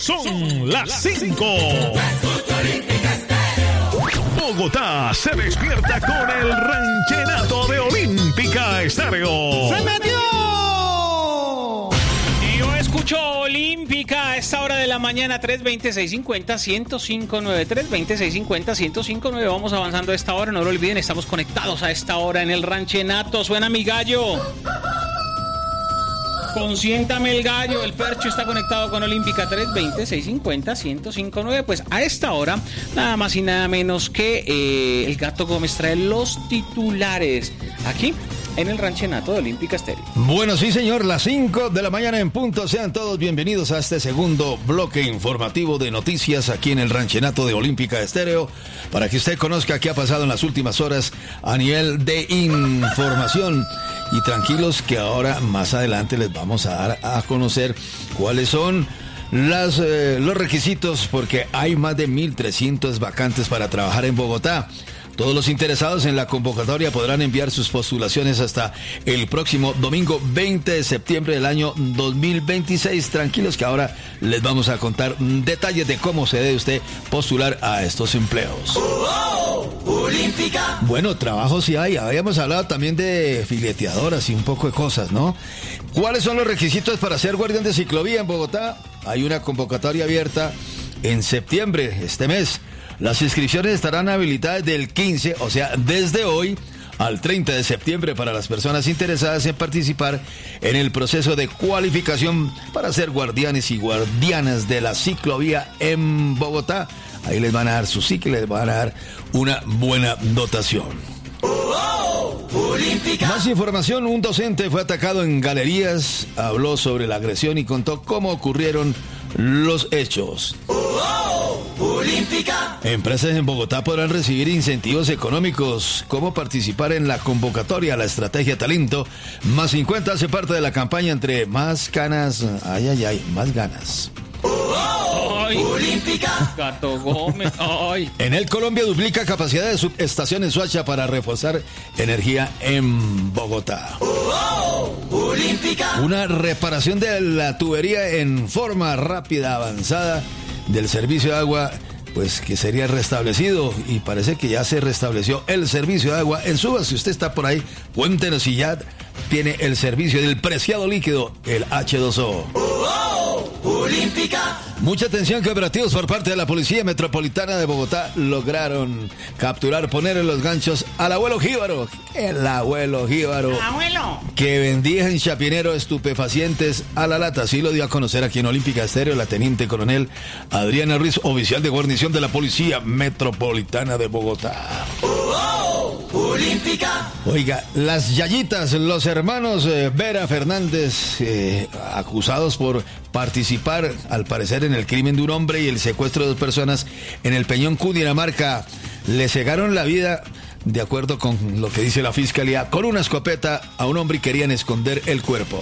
Son las 5. Bogotá se despierta con el ranchenato de Olímpica Estéreo. ¡Se metió! Y yo escucho Olímpica a esta hora de la mañana, 320-650-1059, 320-650-1059. Vamos avanzando a esta hora, no lo olviden, estamos conectados a esta hora en el ranchenato. Suena mi gallo. Consiéntame el gallo, el Percho está conectado con Olímpica 320-650-1059. Pues a esta hora, nada más y nada menos que el Gato Gómez trae los titulares aquí en el ranchenato de Olímpica Estéreo. Bueno, sí señor, las 5 de la mañana en punto. Sean todos bienvenidos a este segundo bloque informativo de noticias aquí en el ranchenato de Olímpica Estéreo, para que usted conozca qué ha pasado en las últimas horas a nivel de información. Y tranquilos que ahora más adelante les vamos a dar a conocer cuáles son los requisitos, porque hay más de 1,300 vacantes para trabajar en Bogotá. Todos los interesados en la convocatoria podrán enviar sus postulaciones hasta el próximo domingo 20 de septiembre del año 2026. Tranquilos que ahora les vamos a contar detalles de cómo se debe usted postular a estos empleos. Olímpica. Bueno, trabajo sí hay. Habíamos hablado también de fileteadoras y un poco de cosas, ¿no? ¿Cuáles son los requisitos para ser guardián de ciclovía en Bogotá? Hay una convocatoria abierta en septiembre, este mes. Las inscripciones estarán habilitadas del 15, o sea, desde hoy al 30 de septiembre para las personas interesadas en participar en el proceso de cualificación para ser guardianes y guardianas de la ciclovía en Bogotá. Ahí les van a dar su ciclo, les van a dar una buena dotación. Más información: un docente fue atacado en Galerías, habló sobre la agresión y contó cómo ocurrieron los hechos. Olímpica. Empresas en Bogotá podrán recibir incentivos económicos. ¿Cómo participar en la convocatoria? La estrategia Talento más 50 hace parte de la campaña entre más ganas. Más ganas. Ay, Olímpica. Gato Gómez. Ay. En el Colombia duplica capacidad de subestaciones Soacha para reforzar energía en Bogotá. Olímpica. Una reparación de la tubería en forma rápida, avanzada, del servicio de agua, pues que sería restablecido, y parece que ya se restableció el servicio de agua en Suba. Si usted está por ahí, cuéntenos si ya tiene el servicio del preciado líquido, el H2O. Olímpica. Mucha atención que operativos por parte de la Policía Metropolitana de Bogotá lograron capturar, poner en los ganchos al abuelo Jíbaro. El abuelo Jíbaro. ¡Abuelo! Que vendía en Chapinero estupefacientes a la lata. Así lo dio a conocer aquí en Olímpica Estéreo la teniente coronel Adriana Ruiz, oficial de guarnición de la Policía Metropolitana de Bogotá. Olímpica. Oiga, las yayitas, los hermanos Vera Fernández, acusados por participar, al parecer, en el crimen de un hombre y el secuestro de 2 personas en el Peñón, Cundinamarca, le cegaron la vida, de acuerdo con lo que dice la fiscalía, con una escopeta a un hombre y querían esconder el cuerpo.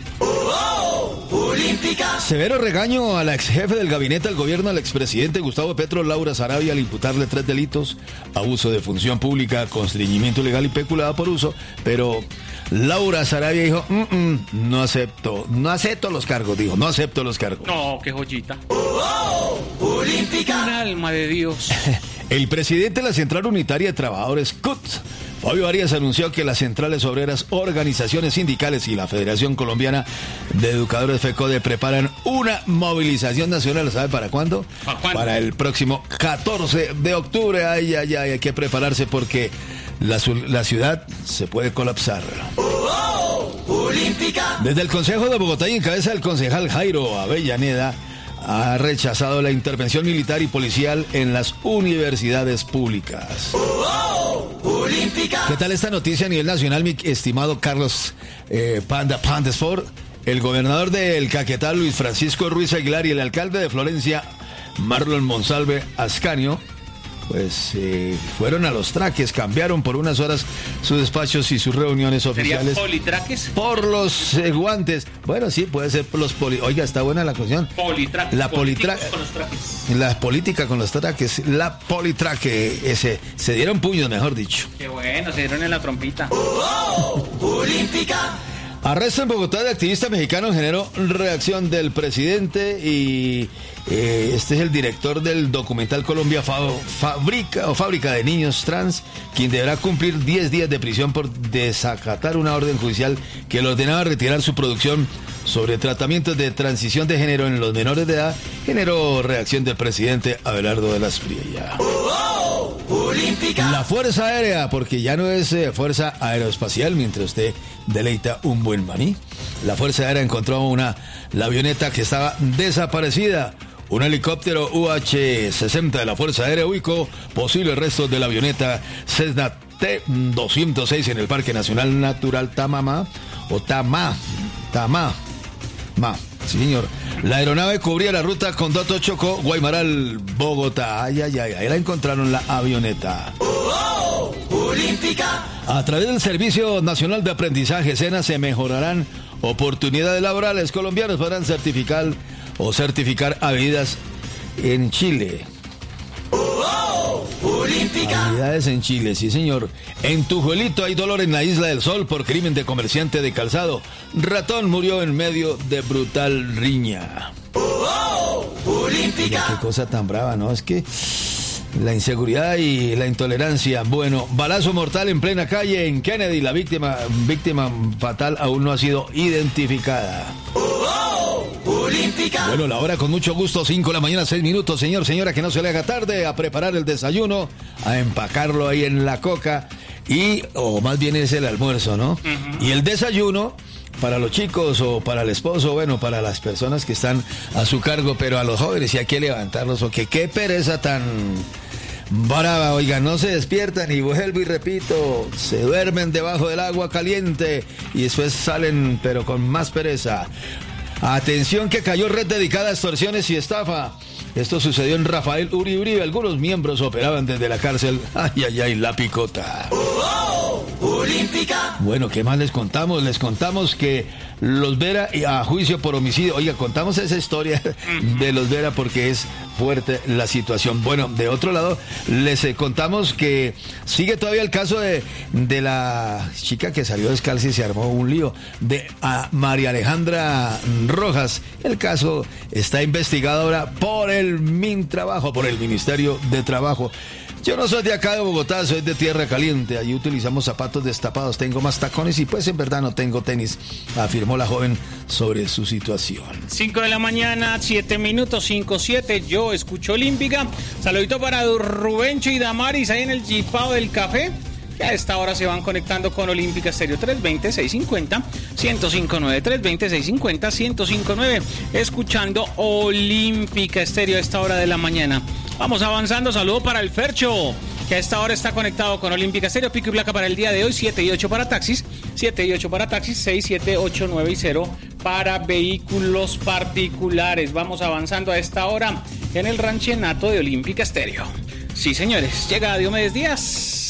Olímpica. Severo regaño a la ex jefe del gabinete del gobierno, al expresidente Gustavo Petro, Laura Sarabia, al imputarle 3 delitos: abuso de función pública, constreñimiento ilegal y peculado por uso. Pero Laura Sarabia dijo, no acepto los cargos, dijo, no acepto los cargos. No, qué joyita. Olímpica. Un alma de Dios. El presidente de la Central Unitaria de Trabajadores, CUT, Fabio Arias, anunció que las centrales obreras, organizaciones sindicales y la Federación Colombiana de Educadores FECODE preparan una movilización nacional. ¿Sabe para cuándo? ¿Para cuándo? Para el próximo 14 de octubre. Ay, hay que prepararse porque la ciudad se puede colapsar. Olímpica. Desde el Consejo de Bogotá y en cabeza del concejal Jairo Avellaneda, ha rechazado la intervención militar y policial en las universidades públicas. Olímpica. ¿Qué tal esta noticia a nivel nacional, mi estimado Carlos Pandesford? El gobernador del Caquetá, Luis Francisco Ruiz Aguilar, y el alcalde de Florencia, Marlon Monsalve Ascanio, pues fueron a los traques, cambiaron por unas horas sus despachos y sus reuniones oficiales. ¿Sería politraques? Por los guantes. Bueno, sí, puede ser por los Oiga, está buena la cuestión. Politraques. La con los traques. La política con los traques. La politraque. Se dieron puños, mejor dicho. Qué bueno, se dieron en la trompita. Olímpica. Arresto en Bogotá de activista mexicano generó reacción del presidente y este es el director del documental Colombia Fábrica de Niños Trans, quien deberá cumplir 10 días de prisión por desacatar una orden judicial que le ordenaba retirar su producción sobre tratamientos de transición de género en los menores de edad. Generó reacción del presidente Abelardo de la Espriella. La Fuerza Aérea, porque ya no es Fuerza Aeroespacial, mientras usted deleita un buen maní. La Fuerza Aérea encontró la avioneta que estaba desaparecida. Un helicóptero UH-60 de la Fuerza Aérea ubicó posibles restos de la avioneta Cessna T-206 en el Parque Nacional Natural Tamá. Sí, señor. La aeronave cubría la ruta Condoto Chocó, Guaymaral, Bogotá. Ahí la encontraron la avioneta. A través del Servicio Nacional de Aprendizaje, SENA, se mejorarán oportunidades laborales. Colombianos podrán certificar habilidades en Chile. Habilidades en Chile, sí señor. En Tujuelito hay dolor en la Isla del Sol por crimen de comerciante de calzado. Ratón murió en medio de brutal riña. Qué cosa tan brava, ¿no? Es que la inseguridad y la intolerancia. Bueno, balazo mortal en plena calle en Kennedy. La víctima fatal aún no ha sido identificada. Bueno, la hora con mucho gusto, 5 de la mañana, 6 minutos. Señor, señora, que no se le haga tarde, a preparar el desayuno, a empacarlo ahí en la coca o más bien es el almuerzo, ¿no? Uh-huh. Y el desayuno para los chicos o para el esposo, bueno, para las personas que están a su cargo, pero a los jóvenes y hay que levantarlos, porque qué pereza tan brava, oiga, no se despiertan y vuelvo y repito, se duermen debajo del agua caliente y después salen, pero con más pereza. Atención que cayó red dedicada a extorsiones y estafa. Esto sucedió en Rafael Uribe. Algunos miembros operaban desde la cárcel. Ay, la picota. Olímpica. Bueno, ¿qué más les contamos? Les contamos que Los Vera a juicio por homicidio. Oiga, contamos esa historia de Los Vera porque es fuerte la situación. Bueno, de otro lado, les contamos que sigue todavía el caso de la chica que salió descalza y se armó un lío, de María Alejandra Rojas. El caso está investigado ahora por el MinTrabajo, por el Ministerio de Trabajo. Yo no soy de acá de Bogotá, soy de Tierra Caliente. Allí utilizamos zapatos destapados, tengo más tacones y pues en verdad no tengo tenis, afirmó la joven sobre su situación. 5 de la mañana, 7 minutos, 5-7, yo escucho Olímpica. Saludito para Rubencho y Damaris ahí en el Jipao del Café. Que a esta hora se van conectando con Olímpica Estéreo 320-650-1059, 320-650-1059, escuchando Olímpica Estéreo a esta hora de la mañana. Vamos avanzando, saludo para el Fercho, que a esta hora está conectado con Olímpica Estéreo. Pico y placa para el día de hoy, 7 y 8 para taxis, 7 y 8 para taxis, 6, 7, 8, 9 y 0 para vehículos particulares. Vamos avanzando a esta hora en el ranchenato de Olímpica Estéreo. Sí, señores, llega Diomedes Díaz.